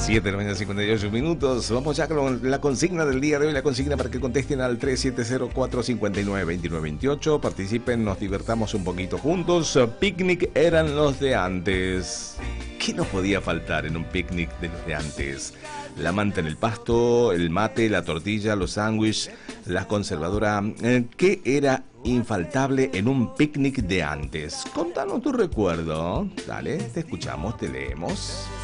7 de la mañana, 58 minutos. Vamos ya con la consigna del día de hoy. La consigna para que contesten al 3704-592928. Participen, nos divertamos un poquito juntos. Picnic eran los de antes. ¿Qué no podía faltar en un picnic de los de antes? La manta en el pasto, el mate, la tortilla, los sándwiches, la conservadora. ¿Qué era infaltable en un picnic de antes? Contanos tu recuerdo. Dale, te escuchamos, te leemos.